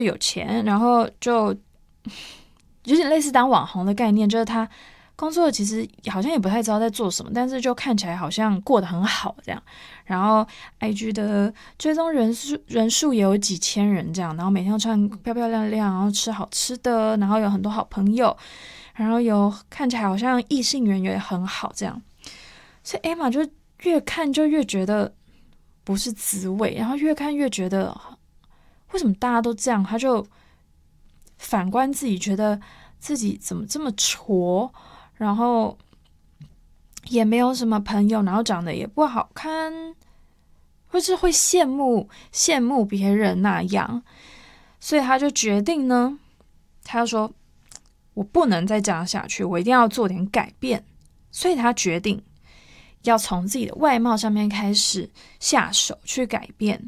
有钱，然后就有点类似当网红的概念，就是他工作其实好像也不太知道在做什么，但是就看起来好像过得很好这样。然后 IG 的追踪人数也有几千人这样，然后每天都穿漂漂亮亮，然后吃好吃的，然后有很多好朋友，然后看起来好像异性缘也很好这样。所以 Emma 就越看就越觉得不是滋味，然后越看越觉得为什么大家都这样，他就反观自己，觉得自己怎么这么挫，然后也没有什么朋友，然后长得也不好看，或是会羡慕别人那样，所以他就决定呢，他就说我不能再这样下去，我一定要做点改变，所以他决定要从自己的外貌上面开始下手去改变。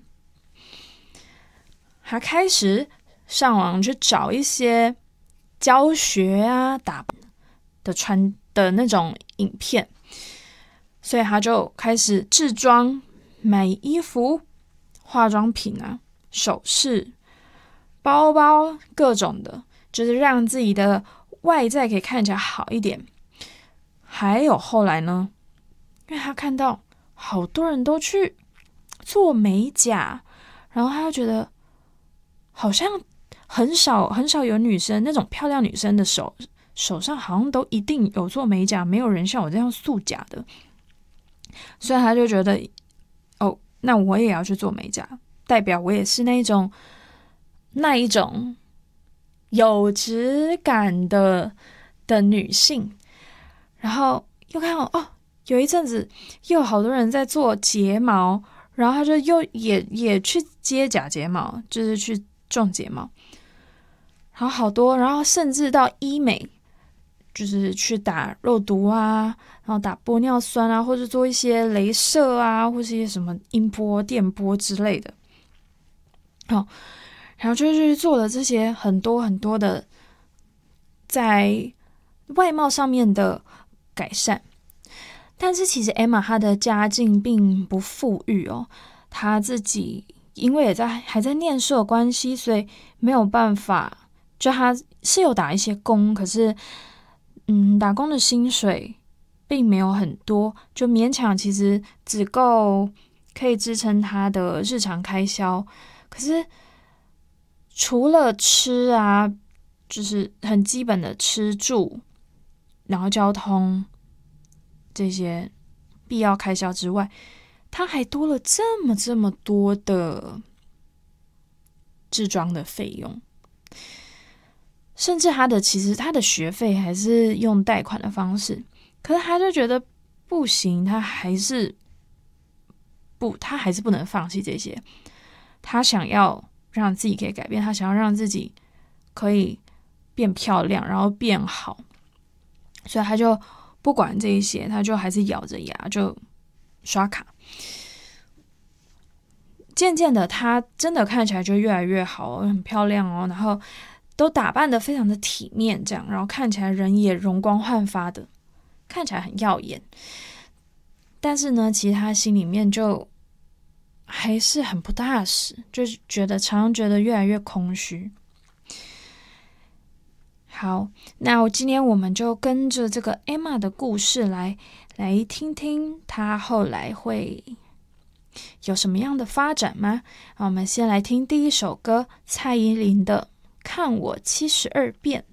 他开始上网去找一些教学啊、打扮的穿的那种影片，所以他就开始制装、买衣服、化妆品啊、首饰、包包各种的，就是让自己的外在可以看起来好一点。还有后来呢，因为他看到好多人都去做美甲，然后他就觉得好像很少有女生，那种漂亮女生的手上好像都一定有做美甲，没有人像我这样素甲的，所以他就觉得哦，那我也要去做美甲，代表我也是那一种有质感的女性。然后又看到有一阵子又有好多人在做睫毛，然后他就也去接假睫毛，就是去种睫毛，然后好多，然后甚至到医美，就是去打肉毒啊，然后打玻尿酸啊，或者做一些雷射啊，或是一些什么音波、电波之类的。好，然后就去做了这些很多很多的在外貌上面的改善。但是其实 Emma 她的家境并不富裕哦，她自己因为还在念书的关系，所以没有办法，就她是有打一些工，可是打工的薪水并没有很多，就勉强其实只够可以支撑她的日常开销。可是除了吃啊，就是很基本的吃住，然后交通这些必要开销之外，他还多了这么多的置装的费用，甚至其实他的学费还是用贷款的方式，可是他就觉得不行，他还是不能放弃这些，他想要让自己可以改变，他想要让自己可以变漂亮，然后变好，所以他就不管这一些，他就还是咬着牙就刷卡。渐渐的，他真的看起来就越来越好，很漂亮哦，然后都打扮得非常的体面，这样，然后看起来人也容光焕发的，看起来很耀眼。但是呢，其实他心里面就还是很不踏实，就是常常觉得越来越空虚。好，那今天我们就跟着这个 Emma 的故事来听听她后来会有什么样的发展吗？我们先来听第一首歌，蔡依林的《看我72遍》。